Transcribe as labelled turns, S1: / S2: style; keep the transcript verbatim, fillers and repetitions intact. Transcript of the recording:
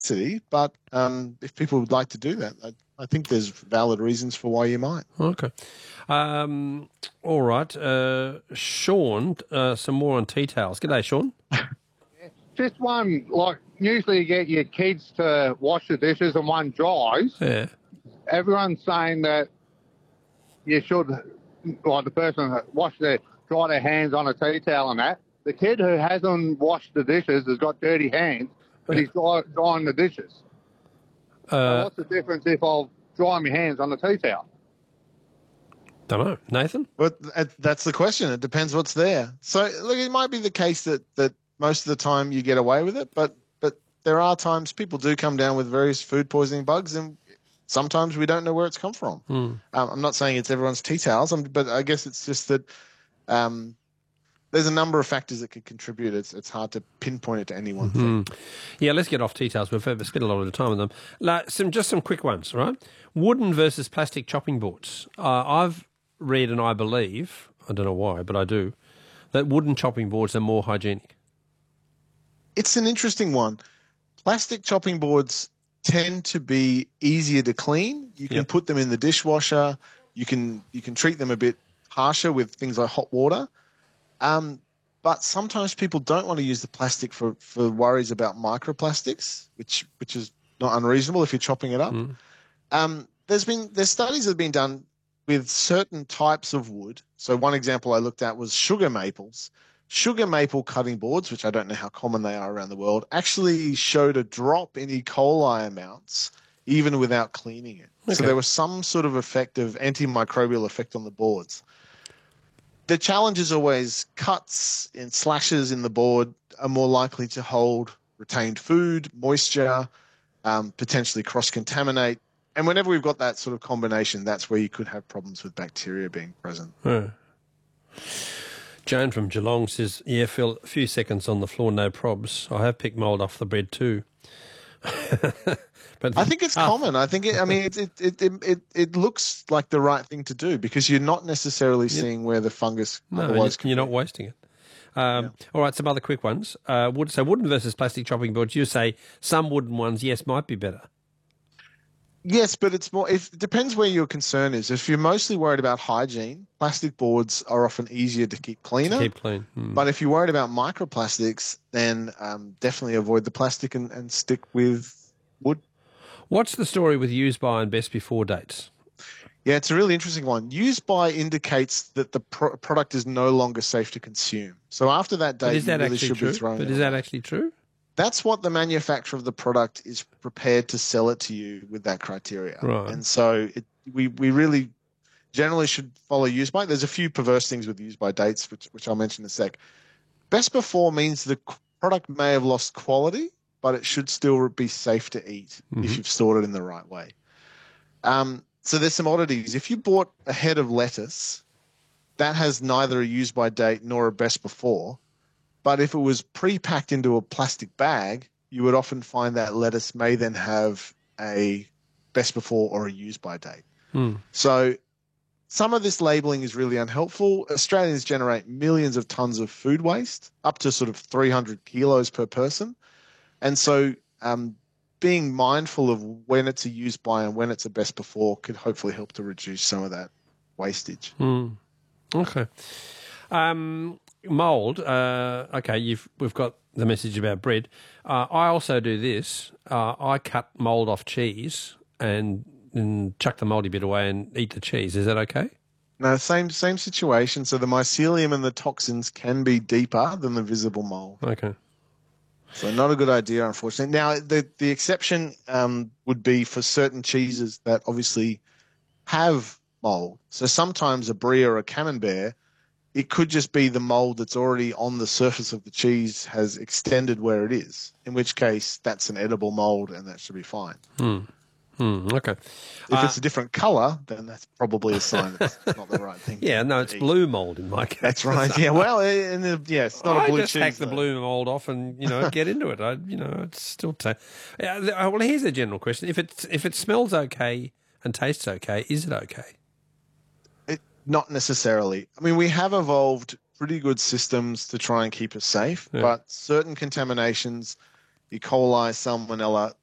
S1: necessity, but um, if people would like to do that, I, I think there's valid reasons for why you might.
S2: Okay. Um, all right. Uh, Sean, uh, some more on tea towels. G'day, Sean.
S3: Just one, like, usually you get your kids to wash the dishes and one dries.
S2: Yeah.
S3: Everyone's saying that you should, like, the person that washed their, dry their hands on a tea towel and that. The kid who hasn't washed the dishes has got dirty hands, but he's dry, drying the dishes.
S2: Uh,
S3: so what's the difference if I'll dry my hands on the tea towel?
S2: Don't know. Nathan?
S1: But that's the question. It depends what's there. So, look, it might be the case that, that most of the time you get away with it, but but there are times people do come down with various food poisoning bugs, and sometimes we don't know where it's come from.
S2: Mm.
S1: Um, I'm not saying it's everyone's tea towels, but I guess it's just that um, there's a number of factors that could contribute. It's it's hard to pinpoint it to any one
S2: mm-hmm.
S1: thing.
S2: Yeah, let's get off tea towels. We've spent a lot of the time on them. Like, some just some quick ones, right? Wooden versus plastic chopping boards. Uh, I've read, and I believe, I don't know why, but I do, that wooden chopping boards are more hygienic.
S1: It's an interesting one. Plastic chopping boards tend to be easier to clean. You can
S2: yep.
S1: put them in the dishwasher. You can you can treat them a bit harsher with things like hot water. Um, but sometimes people don't want to use the plastic for, for worries about microplastics, which which is not unreasonable if you're chopping it up.
S2: Mm.
S1: Um, there's been there's studies that have been done with certain types of wood. So one example I looked at was sugar maples. Sugar maple cutting boards, which I don't know how common they are around the world, actually showed a drop in E. coli amounts even without cleaning it. Okay. So there was some sort of effective antimicrobial effect on the boards. The challenge is always cuts and slashes in the board are more likely to hold retained food, moisture, um, potentially cross-contaminate. And whenever we've got that sort of combination, that's where you could have problems with bacteria being present.
S2: Yeah. Joan from Geelong says, yeah, Phil, a few seconds on the floor, no probs. I have picked mould off the bread too.
S1: But I think it's uh, common. I think, it, I mean, it, it it it it looks like the right thing to do because you're not necessarily yeah. seeing where the fungus
S2: no,
S1: otherwise
S2: you're, you're not wasting it. Um, yeah. All right, some other quick ones. Uh, wood, so wooden versus plastic chopping boards, you say some wooden ones, yes, might be better.
S1: Yes, but it's more. If, it depends where your concern is. If you're mostly worried about hygiene, plastic boards are often easier to keep cleaner.
S2: To keep clean. Hmm.
S1: But if you're worried about microplastics, then um, definitely avoid the plastic and, and stick with wood.
S2: What's the story with use by and best before dates?
S1: Yeah, it's a really interesting one. Use by indicates that the pro- product is no longer safe to consume. So after that date,
S2: but is that
S1: you really
S2: actually
S1: should
S2: true?
S1: be throwing
S2: But
S1: it
S2: is
S1: away.
S2: that actually true?
S1: That's what the manufacturer of the product is prepared to sell it to you with that criteria.
S2: Right.
S1: And so it, we, we really generally should follow use by. There's a few perverse things with use by dates, which, which I'll mention in a sec. Best before means the product may have lost quality, but it should still be safe to eat mm-hmm. if you've stored it in the right way. Um, so there's some oddities. If you bought a head of lettuce, that has neither a use by date nor a best before. But if it was pre-packed into a plastic bag, you would often find that lettuce may then have a best before or a use by date.
S2: Hmm.
S1: So some of this labeling is really unhelpful. Australians generate millions of tons of food waste, up to sort of three hundred kilos per person. And so um, being mindful of when it's a use by and when it's a best before could hopefully help to reduce some of that wastage.
S2: Hmm. Okay. Um, mould, uh, okay, you've we've got the message about bread. Uh, I also do this. Uh, I cut mould off cheese and, and chuck the mouldy bit away and eat the cheese. Is that okay?
S1: No, same same situation. So the mycelium and the toxins can be deeper than the visible mould.
S2: Okay.
S1: So not a good idea, unfortunately. Now, the, the exception um, would be for certain cheeses that obviously have mould. So sometimes a brie or a camembert, it could just be the mold that's already on the surface of the cheese has extended where it is, in which case that's an edible mold and that should be fine.
S2: Hmm. Hmm. Okay.
S1: If
S2: uh,
S1: it's a different colour, then that's probably a sign that it's not the right thing.
S2: Yeah, no, it's
S1: eat.
S2: Blue mold in my case.
S1: That's right. Yeah, well, in the, yeah, it's not
S2: I
S1: a blue
S2: just
S1: cheese.
S2: hack the
S1: though.
S2: blue mold off and, you know, get into it. I, you know, it's still... Ta- yeah, the, well, here's a general question. If it, if it smells okay and tastes okay, is it okay?
S1: It, not necessarily. I mean, we have evolved pretty good systems to try and keep us safe,
S2: Yeah.
S1: but certain contaminations, E. coli, salmonella,